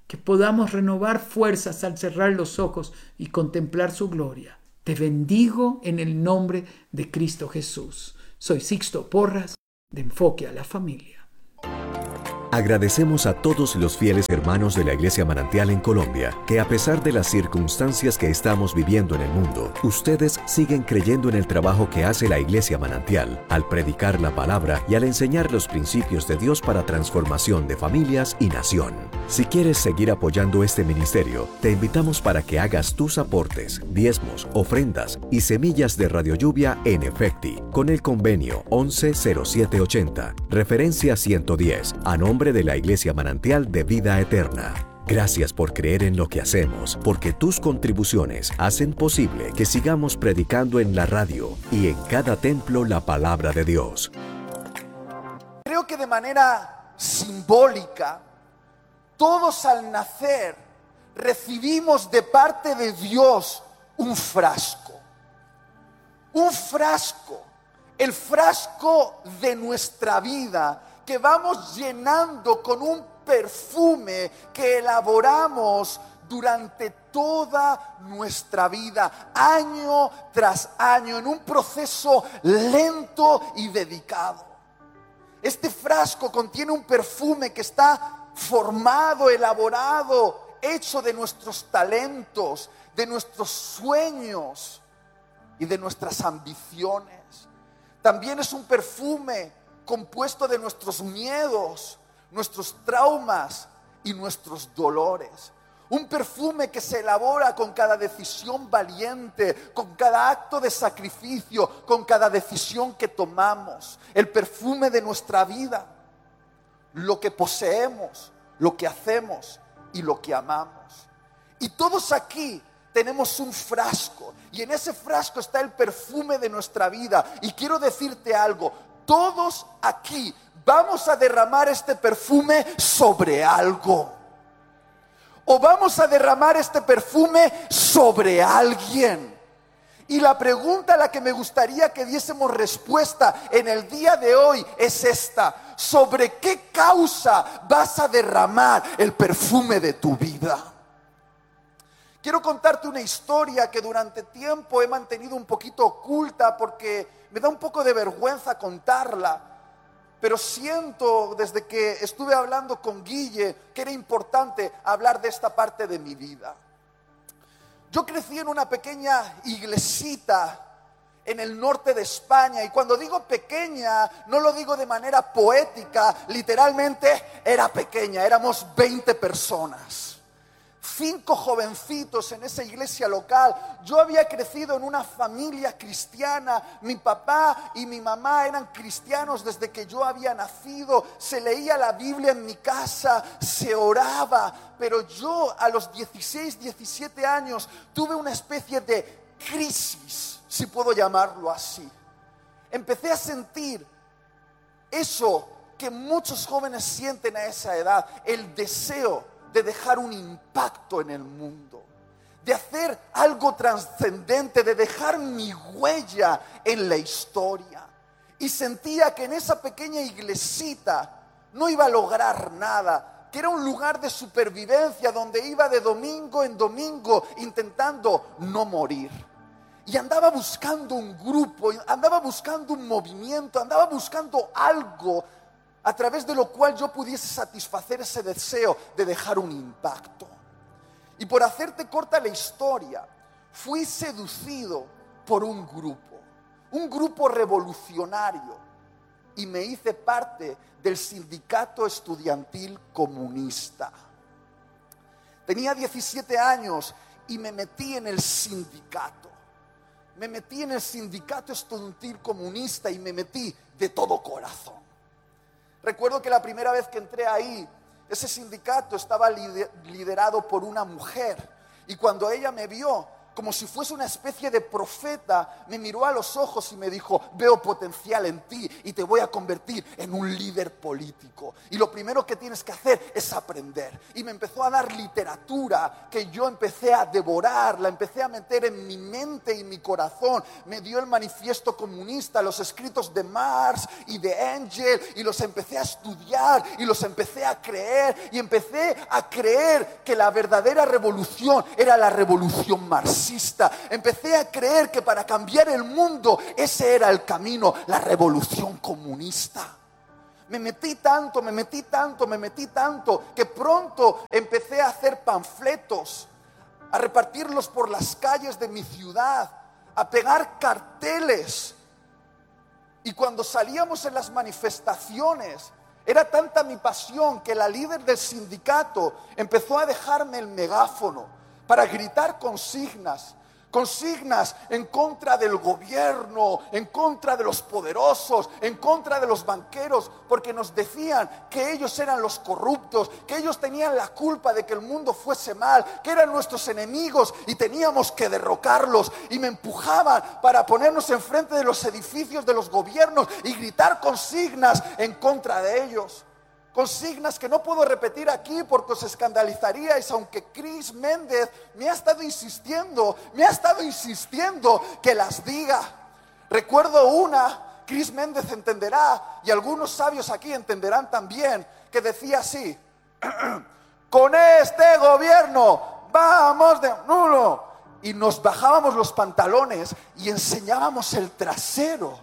que podamos renovar fuerzas al cerrar los ojos y contemplar su gloria. Te bendigo en el nombre de Cristo Jesús. Soy Sixto Porras, de Enfoque a la Familia. Agradecemos a todos los fieles hermanos de la Iglesia Manantial en Colombia, que a pesar de las circunstancias que estamos viviendo en el mundo, ustedes siguen creyendo en el trabajo que hace la Iglesia Manantial, al predicar la palabra y al enseñar los principios de Dios para transformación de familias y nación. Si quieres seguir apoyando este ministerio, te invitamos para que hagas tus aportes, diezmos, ofrendas y semillas de Radio Lluvia en Efecti, con el convenio 110780, referencia 110, a nombre de la Iglesia Manantial de Vida Eterna. Gracias por creer en lo que hacemos, porque tus contribuciones hacen posible que sigamos predicando en la radio y en cada templo la palabra de Dios. Creo que de manera simbólica, todos al nacer recibimos de parte de Dios un frasco. Un frasco, el frasco de nuestra vida, que vamos llenando con un perfume que elaboramos durante toda nuestra vida, año tras año, en un proceso lento y dedicado. Este frasco contiene un perfume que está formado, elaborado, hecho de nuestros talentos, de nuestros sueños y de nuestras ambiciones. También es un perfume compuesto de nuestros miedos, nuestros traumas y nuestros dolores. Un perfume que se elabora con cada decisión valiente, con cada acto de sacrificio, con cada decisión que tomamos. El perfume de nuestra vida, lo que poseemos, lo que hacemos y lo que amamos. Y todos aquí tenemos un frasco, y en ese frasco está el perfume de nuestra vida. Y quiero decirte algo: todos aquí vamos a derramar este perfume sobre algo. O vamos a derramar este perfume sobre alguien. Y la pregunta a la que me gustaría que diésemos respuesta en el día de hoy es esta: ¿sobre qué causa vas a derramar el perfume de tu vida? Quiero contarte una historia que durante tiempo he mantenido un poquito oculta porque me da un poco de vergüenza contarla, pero siento desde que estuve hablando con Guille que era importante hablar de esta parte de mi vida. Yo crecí en una pequeña iglesita en el norte de España, y cuando digo pequeña no lo digo de manera poética, literalmente era pequeña, éramos 20 personas. 5 jovencitos en esa iglesia local. Yo había crecido en una familia cristiana. Mi papá y mi mamá eran cristianos desde que yo había nacido. Se leía la Biblia en mi casa, se oraba. Pero yo a los 16, 17 años tuve una especie de crisis, si puedo llamarlo así. Empecé a sentir eso que muchos jóvenes sienten a esa edad, el deseo de dejar un impacto en el mundo, de hacer algo trascendente, de dejar mi huella en la historia. Y sentía que en esa pequeña iglesita no iba a lograr nada, que era un lugar de supervivencia donde iba de domingo en domingo intentando no morir. Y andaba buscando un grupo, andaba buscando un movimiento, andaba buscando algo a través de lo cual yo pudiese satisfacer ese deseo de dejar un impacto. Y por hacerte corta la historia, fui seducido por un grupo revolucionario, y me hice parte del sindicato estudiantil comunista. Tenía 17 años y me metí en el sindicato. Me metí en el sindicato estudiantil comunista y me metí de todo corazón. Recuerdo que la primera vez que entré ahí, ese sindicato estaba liderado por una mujer. Y cuando ella me vio, como si fuese una especie de profeta, me miró a los ojos y me dijo: veo potencial en ti y te voy a convertir en un líder político. Y lo primero que tienes que hacer es aprender. Y me empezó a dar literatura que yo empecé a devorar, la empecé a meter en mi mente y mi corazón. Me dio el manifiesto comunista, los escritos de Marx y de Engel, y los empecé a estudiar y los empecé a creer. Y empecé a creer que la verdadera revolución era la revolución marxista. Empecé a creer que para cambiar el mundo ese era el camino, la revolución comunista. Me metí tanto que pronto empecé a hacer panfletos, a repartirlos por las calles de mi ciudad, a pegar carteles. Y cuando salíamos en las manifestaciones, era tanta mi pasión que la líder del sindicato empezó a dejarme el megáfono para gritar consignas en contra del gobierno, en contra de los poderosos, en contra de los banqueros, porque nos decían que ellos eran los corruptos, que ellos tenían la culpa de que el mundo fuese mal, que eran nuestros enemigos y teníamos que derrocarlos. Y me empujaban para ponernos enfrente de los edificios de los gobiernos y gritar consignas en contra de ellos. Consignas que no puedo repetir aquí porque os escandalizaríais, aunque Chris Méndez me ha estado insistiendo que las diga. Recuerdo una, Chris Méndez entenderá, y algunos sabios aquí entenderán también, que decía así: con este gobierno vamos de nulo. Y nos bajábamos los pantalones y enseñábamos el trasero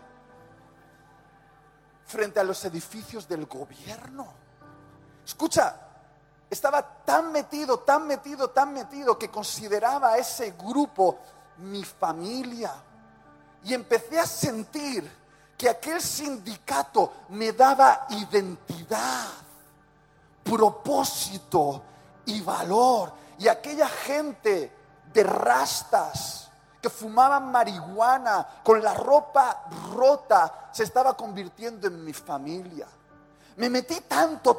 frente a los edificios del gobierno. Escucha, estaba tan metido que consideraba a ese grupo mi familia. Y empecé a sentir que aquel sindicato me daba identidad, propósito y valor. Y aquella gente de rastas que fumaban marihuana con la ropa rota se estaba convirtiendo en mi familia. Me metí tanto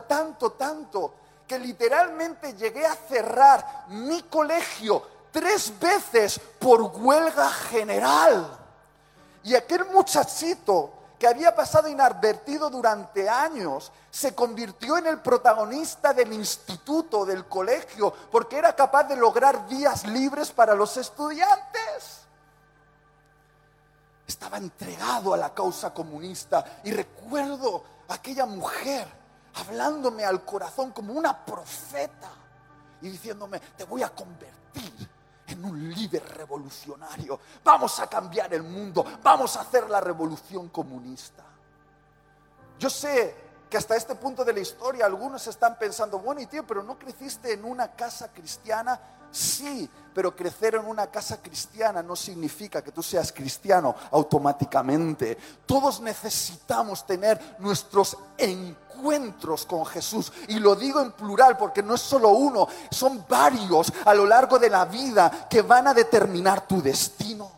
que literalmente llegué a cerrar mi colegio 3 veces por huelga general. Y aquel muchachito que había pasado inadvertido durante años se convirtió en el protagonista del instituto, del colegio, porque era capaz de lograr días libres para los estudiantes. Estaba entregado a la causa comunista y recuerdo aquella mujer hablándome al corazón como una profeta y diciéndome: te voy a convertir en un líder revolucionario, vamos a cambiar el mundo, vamos a hacer la revolución comunista. Yo sé que hasta este punto de la historia algunos están pensando: bueno, y tío, pero ¿no creciste en una casa cristiana? Sí, pero crecer en una casa cristiana no significa que tú seas cristiano automáticamente. Todos necesitamos tener nuestros encuentros con Jesús, y lo digo en plural porque no es solo uno, son varios a lo largo de la vida que van a determinar tu destino.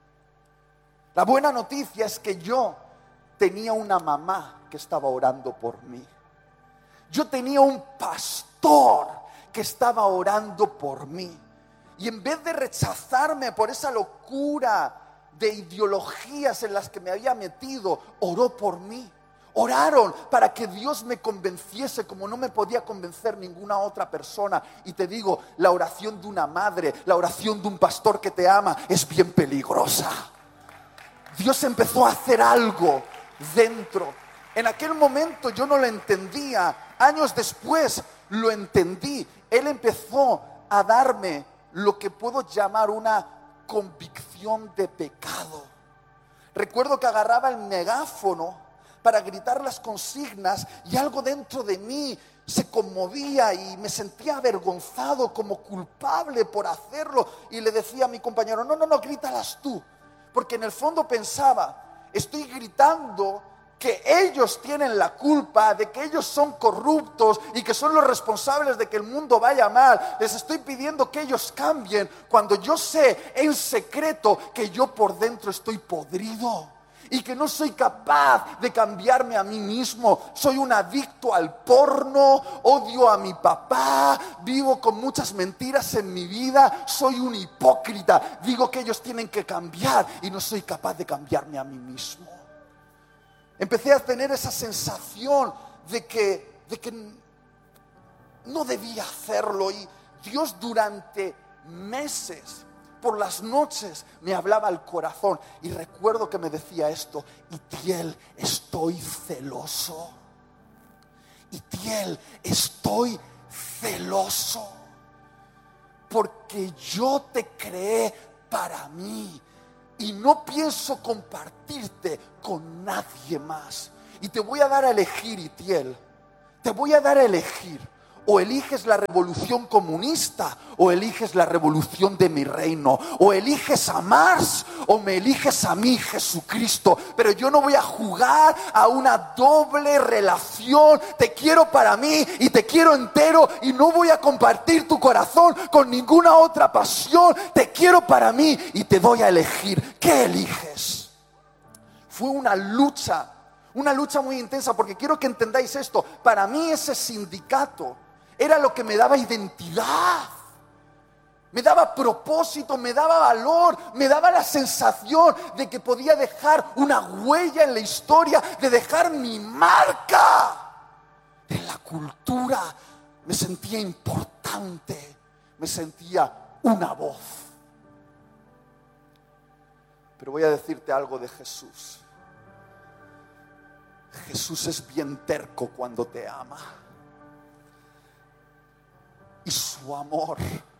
La buena noticia es que yo tenía una mamá que estaba orando por mí. Yo tenía un pastor que estaba orando por mí. Y en vez de rechazarme por esa locura de ideologías en las que me había metido, oró por mí. Oraron para que Dios me convenciese como no me podía convencer ninguna otra persona. Y te digo, la oración de una madre, la oración de un pastor que te ama es bien peligrosa. Dios empezó a hacer algo dentro. En aquel momento yo no lo entendía. Años después lo entendí. Él empezó a darme lo que puedo llamar una convicción de pecado. Recuerdo que agarraba el megáfono para gritar las consignas y algo dentro de mí se conmovía y me sentía avergonzado, como culpable por hacerlo. Y le decía a mi compañero: no, grítalas tú. Porque en el fondo pensaba: estoy gritando que ellos tienen la culpa de que ellos son corruptos y que son los responsables de que el mundo vaya mal. Les estoy pidiendo que ellos cambien, cuando yo sé en secreto que yo por dentro estoy podrido. y que no soy capaz de cambiarme a mí mismo. Soy un adicto al porno, odio a mi papá, vivo con muchas mentiras en mi vida, soy un hipócrita. Digo que ellos tienen que cambiar y no soy capaz de cambiarme a mí mismo. Empecé a tener esa sensación de que no debía hacerlo, y Dios durante meses, por las noches, me hablaba al corazón, y recuerdo que me decía esto: Itiel, estoy celoso. Itiel, estoy celoso, porque yo te creé para mí y no pienso compartirte con nadie más. Y te voy a dar a elegir, Itiel, te voy a dar a elegir. O eliges la revolución comunista, o eliges la revolución de mi reino. O eliges a Marx, o me eliges a mí, Jesucristo. Pero yo no voy a jugar a una doble relación. Te quiero para mí y te quiero entero, y no voy a compartir tu corazón con ninguna otra pasión. Te quiero para mí y te doy a elegir. ¿Qué eliges? Fue una lucha muy intensa, porque quiero que entendáis esto. Para mí ese sindicato era lo que me daba identidad, me daba propósito, me daba valor, me daba la sensación de que podía dejar una huella en la historia, de dejar mi marca en la cultura. Me sentía importante, me sentía una voz. Pero voy a decirte algo de Jesús. Jesús es bien terco cuando te ama. Y su amor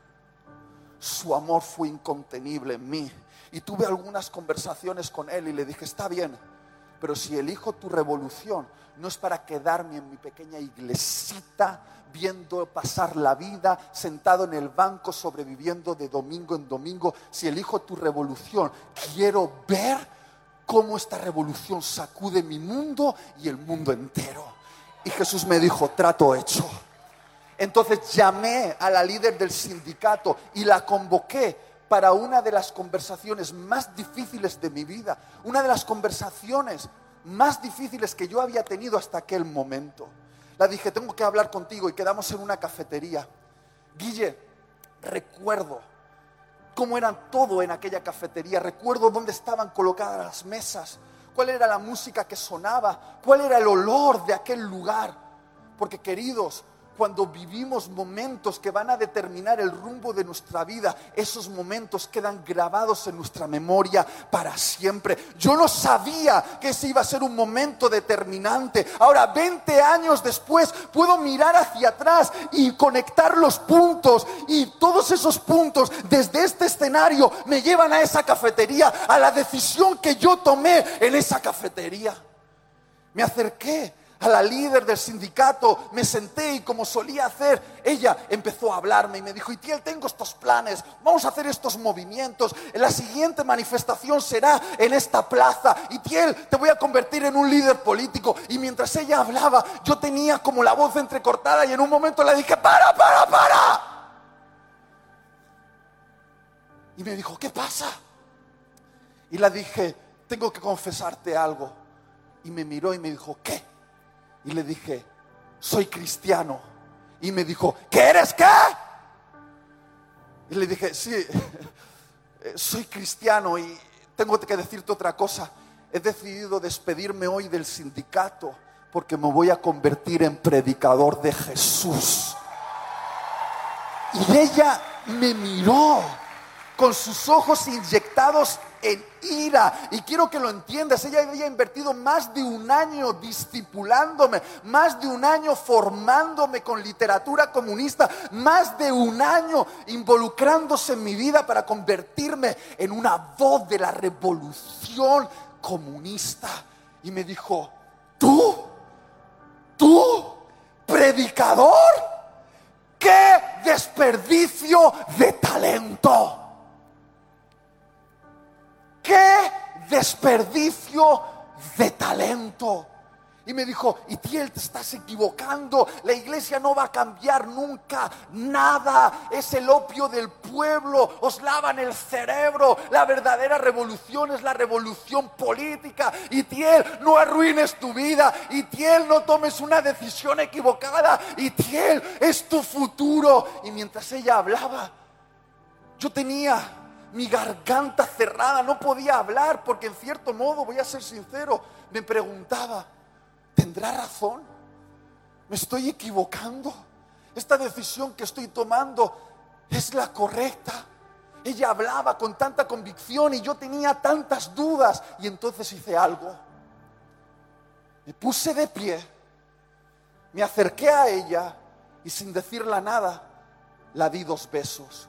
fue incontenible en mí. Y tuve algunas conversaciones con él y le dije: está bien, pero si elijo tu revolución, no es para quedarme en mi pequeña iglesita viendo pasar la vida, sentado en el banco, sobreviviendo de domingo en domingo. Si elijo tu revolución, quiero ver cómo esta revolución sacude mi mundo y el mundo entero. Y Jesús me dijo: trato hecho. Entonces llamé a la líder del sindicato y la convoqué para una de las conversaciones más difíciles de mi vida. Una de las conversaciones más difíciles que yo había tenido hasta aquel momento. La dije: tengo que hablar contigo, y quedamos en una cafetería. Guille, recuerdo cómo era todo en aquella cafetería. Recuerdo dónde estaban colocadas las mesas, cuál era la música que sonaba, cuál era el olor de aquel lugar. Porque, queridos, cuando vivimos momentos que van a determinar el rumbo de nuestra vida, esos momentos quedan grabados en nuestra memoria para siempre. Yo no sabía que ese iba a ser un momento determinante. Ahora, 20 años después, puedo mirar hacia atrás y conectar los puntos, y todos esos puntos desde este escenario me llevan a esa cafetería, a la decisión que yo tomé en esa cafetería. Me acerqué a la líder del sindicato, me senté, y como solía hacer, ella empezó a hablarme y me dijo: Itiel, tengo estos planes, vamos a hacer estos movimientos, la siguiente manifestación será en esta plaza. Itiel, te voy a convertir en un líder político. Y mientras ella hablaba, yo tenía como la voz entrecortada, y en un momento le dije: para. Y me dijo: ¿qué pasa? Y le dije: tengo que confesarte algo. Y me miró y me dijo: ¿qué? Y le dije: soy cristiano. Y me dijo: ¿qué eres qué? Y le dije: sí, soy cristiano, y tengo que decirte otra cosa. He decidido despedirme hoy del sindicato porque me voy a convertir en predicador de Jesús. Y ella me miró con sus ojos inyectados en ira. Y quiero que lo entiendas: ella había invertido más de un año discipulándome, más de un año formándome con literatura comunista, más de un año involucrándose en mi vida para convertirme en una voz de la revolución comunista. Y me dijo: ¿Tú, predicador? ¡Qué desperdicio de talento! ¡Qué desperdicio de talento! Y me dijo, Itiel, te estás equivocando. La iglesia no va a cambiar nunca nada. Es el opio del pueblo. Os lavan el cerebro. La verdadera revolución es la revolución política. Itiel, no arruines tu vida. Itiel, no tomes una decisión equivocada. Itiel, es tu futuro. Y mientras ella hablaba, yo tenía mi garganta cerrada. No podía hablar porque, en cierto modo, voy a ser sincero, me preguntaba, ¿tendrá razón? ¿Me estoy equivocando? ¿Esta decisión que estoy tomando es la correcta? Ella hablaba con tanta convicción y yo tenía tantas dudas. Y entonces hice algo. Me puse de pie, me acerqué a ella y, sin decirle nada, la di 2 besos.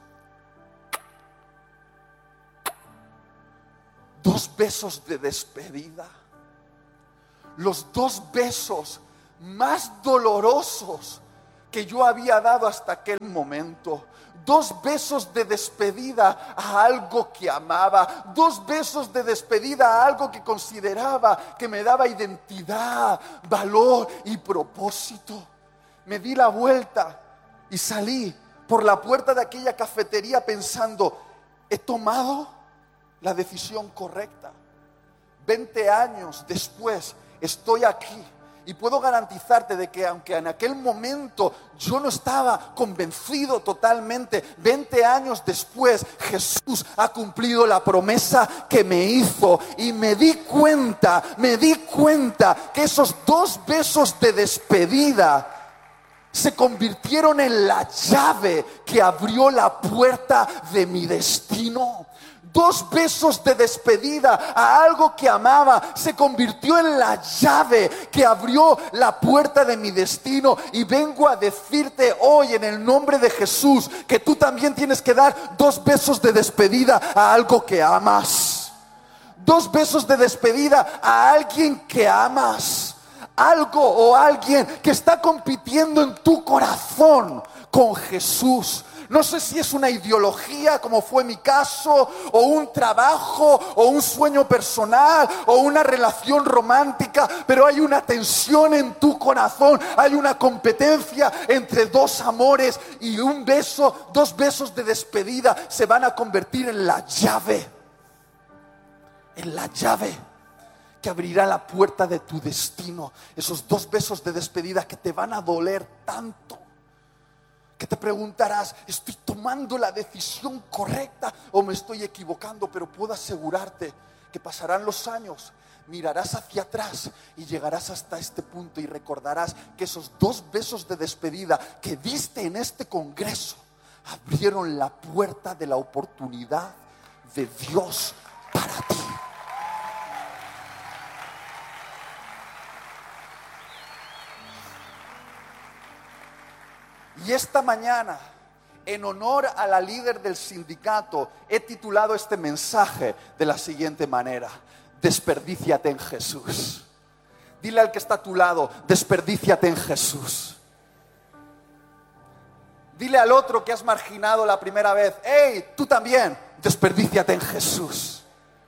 2 besos de despedida. Los 2 besos más dolorosos que yo había dado hasta aquel momento. 2 besos de despedida a algo que amaba. 2 besos de despedida a algo que consideraba que me daba identidad, valor y propósito. Me di la vuelta y salí por la puerta de aquella cafetería pensando, ¿he tomado la decisión correcta? 20 años después estoy aquí y puedo garantizarte de que, aunque en aquel momento yo no estaba convencido totalmente, 20 años después Jesús ha cumplido la promesa que me hizo. Y me di cuenta que esos 2 besos de despedida se convirtieron en la llave que abrió la puerta de mi destino. 2 besos de despedida a algo que amaba se convirtió en la llave que abrió la puerta de mi destino. Y vengo a decirte hoy, en el nombre de Jesús, que tú también tienes que dar 2 besos de despedida a algo que amas. 2 besos de despedida a alguien que amas. Algo o alguien que está compitiendo en tu corazón con Jesús. No sé si es una ideología, como fue mi caso, o un trabajo, o un sueño personal, o una relación romántica, pero hay una tensión en tu corazón, hay una competencia entre 2 amores, y un beso, 2 besos de despedida se van a convertir en la llave que abrirá la puerta de tu destino. Esos 2 besos de despedida que te van a doler tanto, que te preguntarás, ¿estoy tomando la decisión correcta o me estoy equivocando? Pero puedo asegurarte que pasarán los años, mirarás hacia atrás y llegarás hasta este punto y recordarás que esos 2 besos de despedida que diste en este congreso abrieron la puerta de la oportunidad de Dios para ti. Y esta mañana, en honor a la líder del sindicato, he titulado este mensaje de la siguiente manera: desperdíciate en Jesús. Dile al que está a tu lado, desperdíciate en Jesús. Dile al otro que has marginado la primera vez, hey, tú también, desperdíciate en Jesús.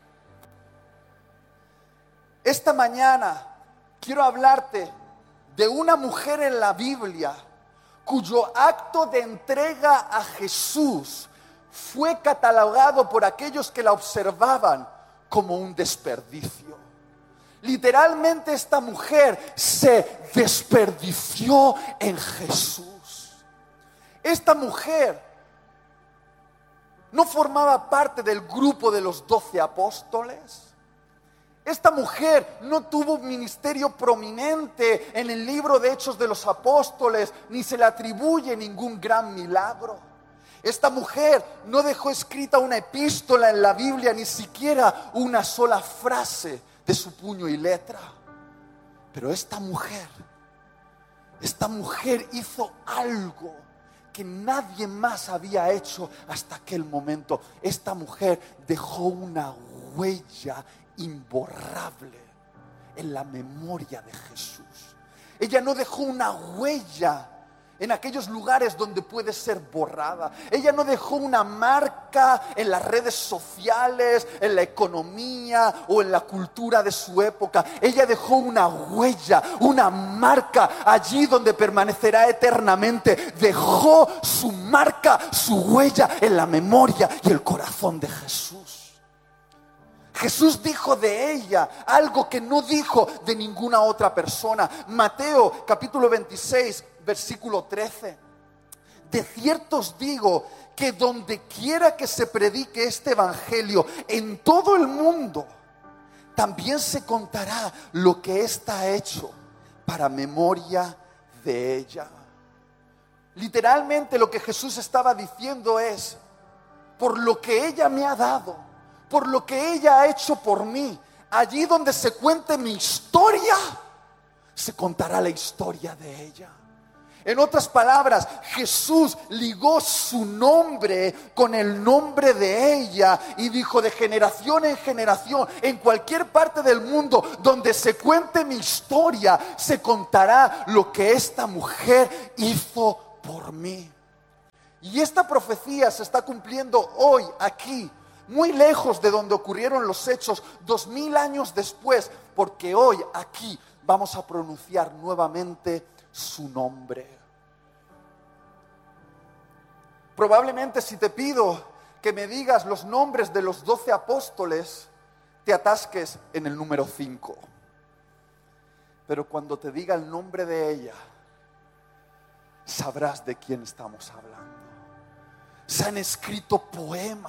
Esta mañana quiero hablarte de una mujer en la Biblia cuyo acto de entrega a Jesús fue catalogado por aquellos que la observaban como un desperdicio. Literalmente esta mujer se desperdició en Jesús. Esta mujer no formaba parte del grupo de los 12 apóstoles. Esta mujer no tuvo un ministerio prominente en el libro de Hechos de los Apóstoles, ni se le atribuye ningún gran milagro. Esta mujer no dejó escrita una epístola en la Biblia, ni siquiera una sola frase de su puño y letra. Pero esta mujer hizo algo que nadie más había hecho hasta aquel momento. Esta mujer dejó una huella imborrable en la memoria de Jesús. Ella no dejó una huella en aquellos lugares donde puede ser borrada. Ella no dejó una marca en las redes sociales, en la economía o en la cultura de su época. Ella dejó una huella, una marca allí donde permanecerá eternamente. Dejó su marca, su huella en la memoria y el corazón de Jesús. Jesús dijo de ella algo que no dijo de ninguna otra persona. Mateo capítulo 26, versículo 13. De cierto os digo que donde quiera que se predique este evangelio en todo el mundo, también se contará lo que ésta ha hecho para memoria de ella. Literalmente lo que Jesús estaba diciendo es: por lo que ella me ha dado, por lo que ella ha hecho por mí, allí donde se cuente mi historia, se contará la historia de ella. En otras palabras, Jesús ligó su nombre con el nombre de ella y dijo: de generación en generación, en cualquier parte del mundo donde se cuente mi historia, se contará lo que esta mujer hizo por mí. Y esta profecía se está cumpliendo hoy aquí, muy lejos de donde ocurrieron los hechos, 2000 años después, porque hoy aquí vamos a pronunciar nuevamente su nombre. Probablemente si te pido que me digas los nombres de los 12 apóstoles, te atasques en el número 5. Pero cuando te diga el nombre de ella, sabrás de quién estamos hablando. Se han escrito poemas